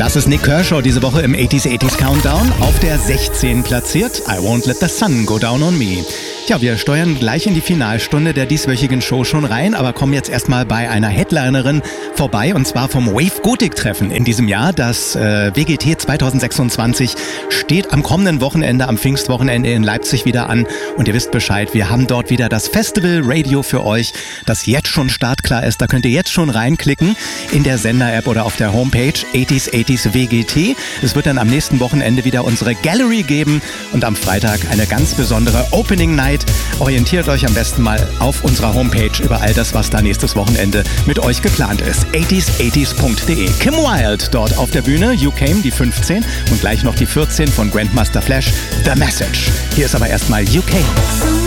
Das ist Nik Kershaw diese Woche im 80s Countdown. Auf der 16 platziert I Won't Let the Sun Go Down on Me. Tja, wir steuern gleich in die Finalstunde der dieswöchigen Show schon rein, aber kommen jetzt erstmal bei einer Headlinerin vorbei, und zwar vom Wave Gothic Treffen in diesem Jahr. Das WGT 2026 steht am kommenden Wochenende, am Pfingstwochenende in Leipzig wieder an, und ihr wisst Bescheid, wir haben dort wieder das Festival Radio für euch, das jetzt schon startklar ist. Da könnt ihr jetzt schon reinklicken in der Sender-App oder auf der Homepage 80s WGT. Es wird dann am nächsten Wochenende wieder unsere Gallery geben und am Freitag eine ganz besondere Opening Night. Orientiert euch am besten mal auf unserer Homepage über all das, was da nächstes Wochenende mit euch geplant ist. 80s.de. Kim Wilde dort auf der Bühne, You Came, die 15, und gleich noch die 14 von Grandmaster Flash, The Message. Hier ist aber erstmal You Came.